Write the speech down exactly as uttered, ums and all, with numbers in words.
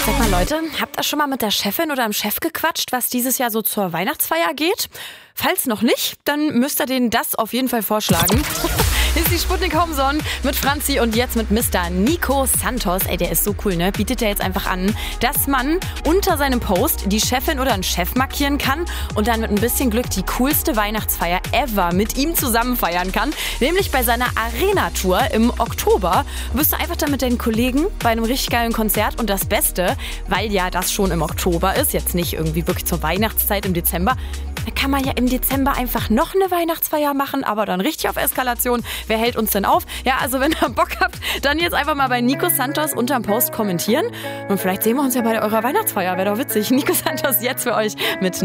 Sag mal Leute, habt ihr schon mal mit der Chefin oder dem Chef gequatscht, was dieses Jahr so zur Weihnachtsfeier geht? Falls noch nicht, dann müsst ihr denen das auf jeden Fall vorschlagen. Hier ist die Sputnik Homezone mit Franzi und jetzt mit Mister Nico Santos. Ey, der ist so cool, ne? Bietet der jetzt einfach an, dass man unter seinem Post die Chefin oder einen Chef markieren kann und dann mit ein bisschen Glück die coolste Weihnachtsfeier ever mit ihm zusammen feiern kann. Nämlich bei seiner Arena-Tour im Oktober. Bist du einfach dann mit deinen Kollegen bei einem richtig geilen Konzert und das Beste, weil ja das schon im Oktober ist, jetzt nicht irgendwie wirklich zur Weihnachtszeit im Dezember, da kann man ja im Dezember einfach noch eine Weihnachtsfeier machen, aber dann richtig auf Eskalation. Wer hält uns denn auf? Ja, also wenn ihr Bock habt, dann jetzt einfach mal bei Nico Santos unterm Post kommentieren. Und vielleicht sehen wir uns ja bei eurer Weihnachtsfeier. Wäre doch witzig. Nico Santos jetzt für euch mit